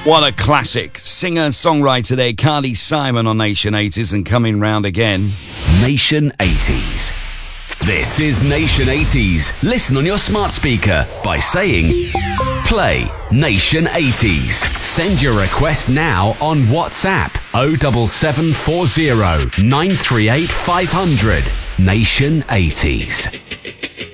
What a classic. Singer-songwriter there, Carly Simon on Nation 80s and coming round again. Nation 80s. This is Nation 80s. Listen on your smart speaker by saying, play Nation 80s. Send your request now on WhatsApp 07740 938 500. Nation 80s.